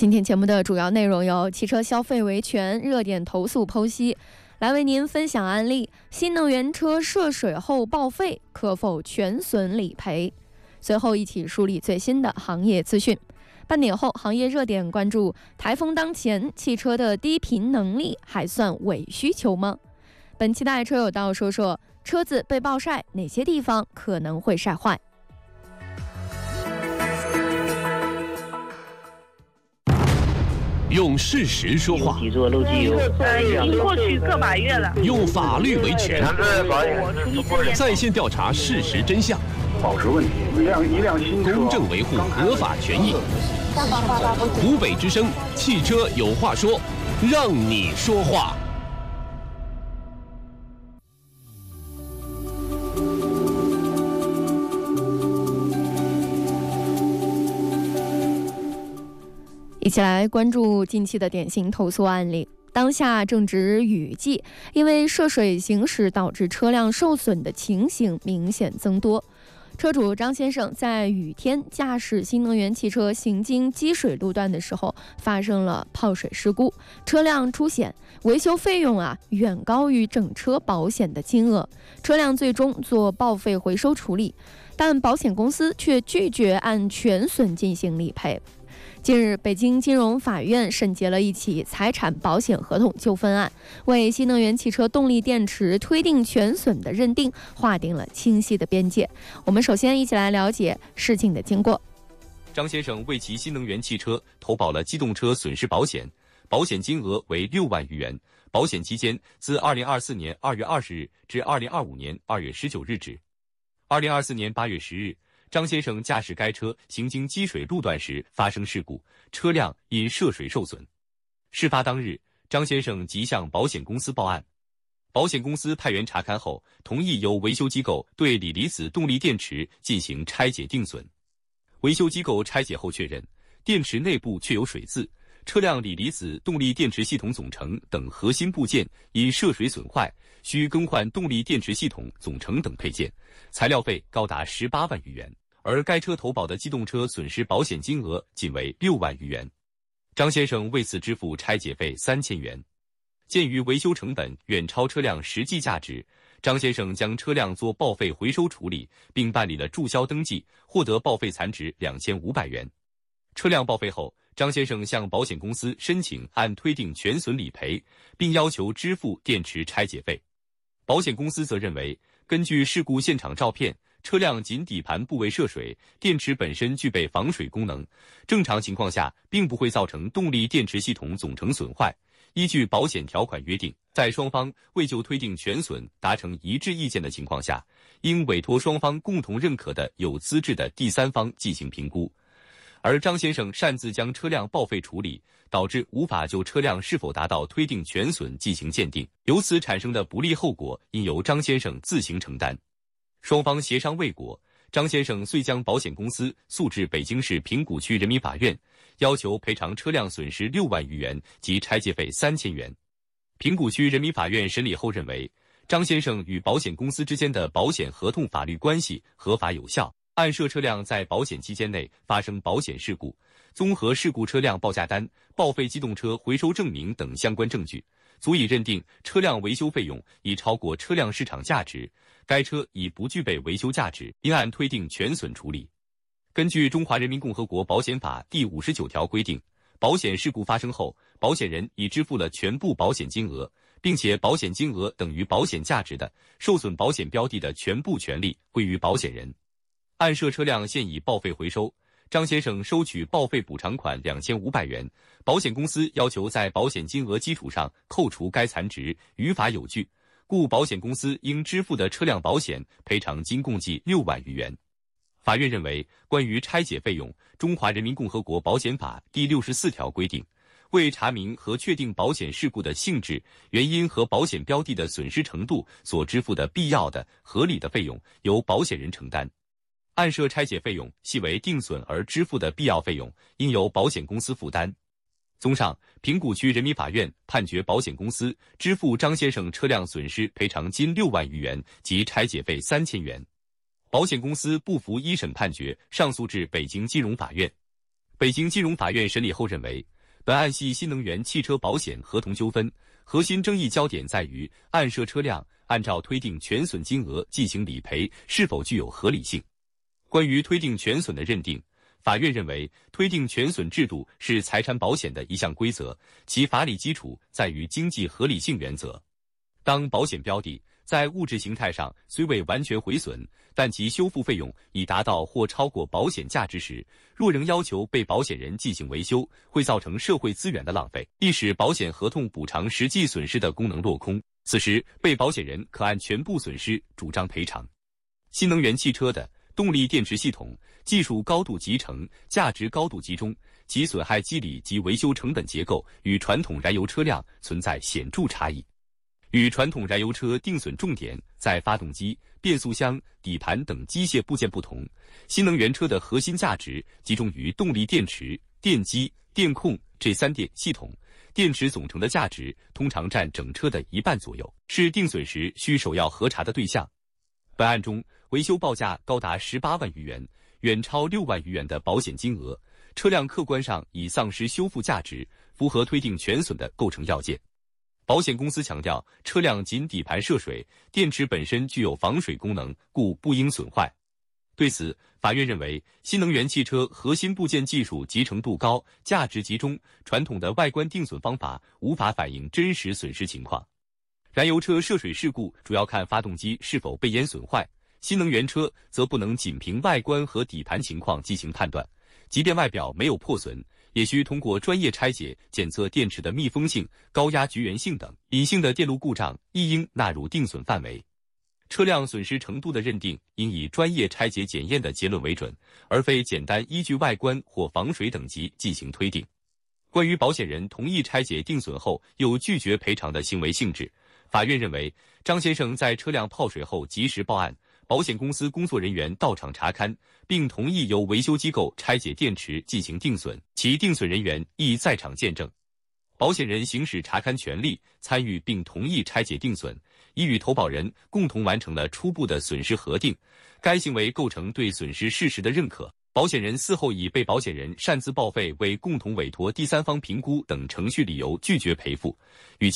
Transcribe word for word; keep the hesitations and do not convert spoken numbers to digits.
今天节目的主要内容有汽车消费维权、热点投诉剖析，来为您分享案例：新能源车涉水后报废可否全损理赔？随后一起梳理最新的行业资讯。半点后，行业热点关注：台风当前，汽车的低频能力还算伪需求吗？本期的车友道说说，车子被暴晒，哪些地方可能会晒坏？ 用事实说话， 呃，已经过去个把月了。 用法律维权，在线调查事实真相， 保持问题。一辆一辆新车， 公正维护合法权益。湖北之声，汽车有话说，让你说话。 一起来关注近期的典型投诉案例。当下正值雨季，因为涉水行驶导致车辆受损的情形明显增多。车主张先生在雨天驾驶新能源汽车行经积水路段的时候，发生了泡水事故，车辆出险，维修费用啊远高于整车保险的金额，车辆最终做报废回收处理，但保险公司却拒绝按全损进行理赔。近日，北京金融法院审结了一起财产保险合同纠纷案，为新能源汽车动力电池推定全损的认定划定了清晰的边界。我们首先一起来了解事情的经过。 张先生为其新能源汽车投保了机动车损失保险，保险金额为六万余元，保险期间自二零二四年二月二十日至二零二五年二月十九日止。二零二四年八月十日，张先生驾驶该车行经积水路段时发生事故，车辆因涉水受损。事发当日，张先生即向保险公司报案，保险公司派员查勘后，同意由维修机构对锂离子动力电池进行拆解定损。维修机构拆解后确认，电池内部确有水渍，车辆锂离子动力电池系统总成等核心部件因涉水损坏，需更换动力电池系统总成等配件，材料费高达十八万余元。而该车投保的机动车损失保险金额仅为六万余元，张先生为此支付拆解费三千元。鉴于维修成本远超车辆实际价值，张先生将车辆做报废回收处理，并办理了注销登记，获得报废残值两千五百元。车辆报废后，张先生向保险公司申请按推定全损理赔，并要求支付电池拆解费。保险公司则认为，根据事故现场照片，车辆仅底盘部位涉水，电池本身具备防水功能，正常情况下并不会造成动力电池系统总成损坏。依据保险条款约定，在双方未就推定全损达成一致意见的情况下，应委托双方共同认可的有资质的第三方进行评估。而张先生擅自将车辆报废处理，导致无法就车辆是否达到推定全损进行鉴定，由此产生的不利后果应由张先生自行承担。双方协商未果，张先生遂将保险公司诉至北京市平谷区人民法院，要求赔偿车辆损失六万余元及拆解费三千元。平谷区人民法院审理后认为，张先生与保险公司之间的保险合同法律关系合法有效，按涉车辆在保险期间内发生保险事故，综合事故车辆报价单、报废机动车回收证明等相关证据，足以认定车辆维修费用已超过车辆市场价值，该车已不具备维修价值，应按推定全损处理。根据《中华人民共和国保险法》第五十九条规定，保险事故发生后，保险人已支付了全部保险金额，并且保险金额等于保险价值的，受损保险标的的全部权利归于保险人。按涉车辆现已报废回收，张先生收取报废补偿款两千五百元，保险公司要求在保险金额基础上扣除该残值，于法有据，故保险公司应支付的车辆保险赔偿金共计六万余元。法院认为，关于拆解费用，《中华人民共和国保险法》第六十四条规定，为查明和确定保险事故的性质、原因和保险标的的损失程度所支付的必要的、合理的费用，由保险人承担。按涉拆解费用系为定损而支付的必要费用，应由保险公司负担。综上，平谷区人民法院判决保险公司支付张先生车辆损失赔偿金六万余元及拆解费三千元。保险公司不服一审判决，上诉至北京金融法院。北京金融法院审理后认为， 本案系新能源汽车保险合同纠纷，核心争议焦点在于案涉车辆按照推定全损金额进行理赔是否具有合理性。关于推定全损的认定，法院认为推定全损制度是财产保险的一项规则，其法理基础在于经济合理性原则。当保险标的在物质形态上虽未完全毁损，但其修复费用已达到或超过保险价值时，若仍要求被保险人进行维修，会造成社会资源的浪费，亦使保险合同补偿实际损失的功能落空。此时，被保险人可按全部损失主张赔偿。新能源汽车的动力电池系统技术高度集成，价值高度集中，其损害机理及维修成本结构与传统燃油车辆存在显著差异。与传统燃油车定损重点在发动机、变速箱、底盘等机械部件不同，新能源车的核心价值集中于动力电池、电机、电控这三电系统，电池总成的价值通常占整车的一半左右，是定损时需首要核查的对象。本案中，维修报价高达十八万余元，远超六万余元的保险金额，车辆客观上已丧失修复价值，符合推定全损的构成要件。保险公司强调，车辆仅底盘涉水，电池本身具有防水功能，故不应损坏。对此，法院认为，新能源汽车核心部件技术集成度高，价值集中，传统的外观定损方法无法反映真实损失情况。燃油车涉水事故主要看发动机是否被淹损坏，新能源车则不能仅凭外观和底盘情况进行判断，即便外表没有破损，也需通过专业拆解检测电池的密封性、高压绝缘性等，隐性的电路故障亦应纳入定损范围。车辆损失程度的认定应以专业拆解检验的结论为准，而非简单依据外观或防水等级进行推定。关于保险人同意拆解定损后又拒绝赔偿的行为性质，法院认为，张先生在车辆泡水后及时报案，保险公司工作人员到场查勘，并同意由维修机构拆解电池进行定损，其定损人员亦在场见证。保险人行使查勘权利，参与并同意拆解定损，已与投保人共同完成了初步的损失核定，该行为构成对损失事实的认可。保险人事后以被保险人擅自报废为共同委托第三方评估等程序理由拒绝赔付，与其